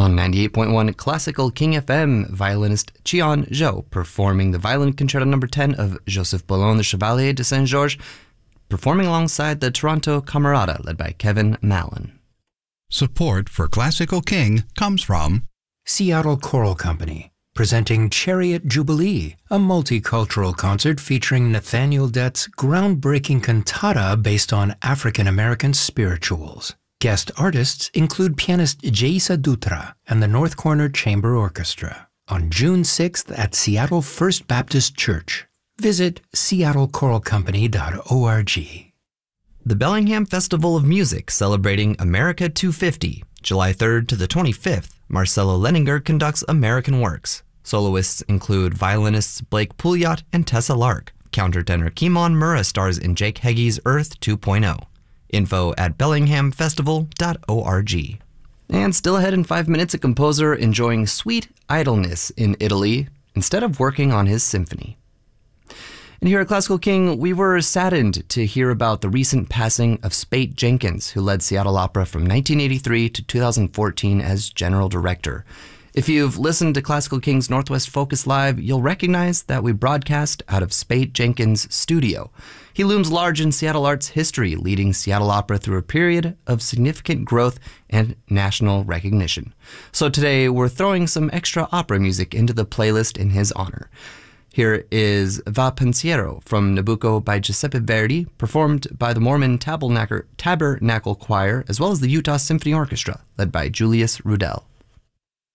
On 98.1 Classical King FM, violinist Qian Zhou performing the Violin Concerto No. 10 of Joseph Boulon, the Chevalier de Saint-Georges, performing alongside the Toronto Camerata led by Kevin Mallon. Support for Classical King comes from Seattle Choral Company, presenting Chariot Jubilee, a multicultural concert featuring Nathaniel Dett's groundbreaking cantata based on African-American spirituals. Guest artists include pianist Jaisa Dutra and the North Corner Chamber Orchestra on June 6th at Seattle First Baptist Church. Visit seattlecoralcompany.org. The Bellingham Festival of Music celebrating America 250, July 3rd to the 25th, Marcelo Leninger conducts American works. Soloists include violinists Blake Pouliot and Tessa Lark. Countertenor Kimon Murrah stars in Jake Heggie's Earth 2.0. Info at bellinghamfestival.org. And still ahead in 5 minutes, a composer enjoying sweet idleness in Italy instead of working on his symphony. And here at Classical King, we were saddened to hear about the recent passing of Spate Jenkins, who led Seattle Opera from 1983 to 2014 as general director. If you've listened to Classical King's Northwest Focus Live, you'll recognize that we broadcast out of Spate Jenkins' studio. He looms large in Seattle arts history, leading Seattle Opera through a period of significant growth and national recognition. So today, we're throwing some extra opera music into the playlist in his honor. Here is Va Pensiero from Nabucco by Giuseppe Verdi, performed by the Mormon Tabernacle Choir, as well as the Utah Symphony Orchestra, led by Julius Rudel.